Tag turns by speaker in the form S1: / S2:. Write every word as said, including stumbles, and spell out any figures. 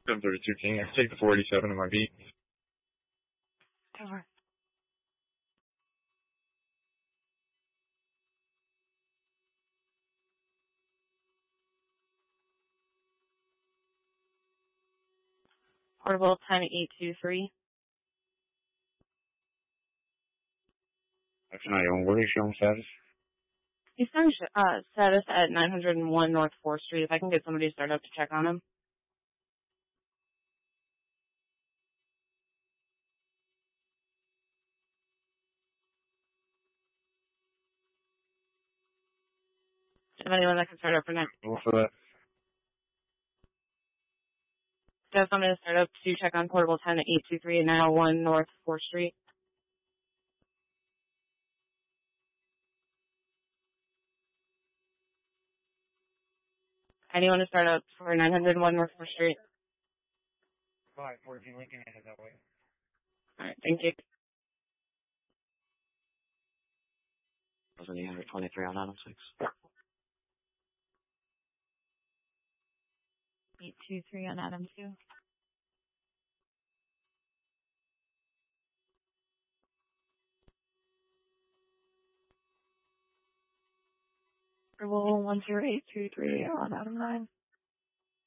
S1: seven thirty-two King. I can take the four eighty-seven in my beat.
S2: Over. Portable ten eight two three.
S1: That's not your what is your status?
S2: He's on uh, status at nine oh one North fourth Street. If I can get somebody to start up to check on him. If anyone that can start up for next.
S1: Well, for that.
S2: Do you have somebody to start up to check on portable ten eight two three at nine oh one North fourth Street? Anyone to start up for nine oh one North fourth Street?
S1: five fourteen Lincoln headed that way.
S2: Alright, thank you.
S3: Was it eight twenty-three on Adam six?
S2: eight two three on Adam two. Approval one zero eight two three on Adam nine.